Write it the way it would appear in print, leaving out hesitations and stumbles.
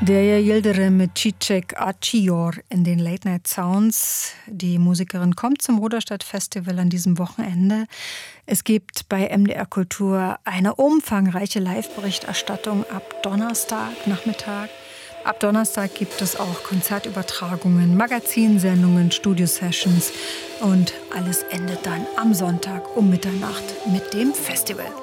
Deja Yildirim mit Číček a Čior in den Late Night Sounds. Die Musikerin kommt zum Ruderstadt Festival an diesem Wochenende. Es gibt bei MDR Kultur eine umfangreiche Live-Berichterstattung ab Donnerstagnachmittag. Ab Donnerstag gibt es auch Konzertübertragungen, Magazinsendungen, Studio-Sessions und alles endet dann am Sonntag um Mitternacht mit dem Festival.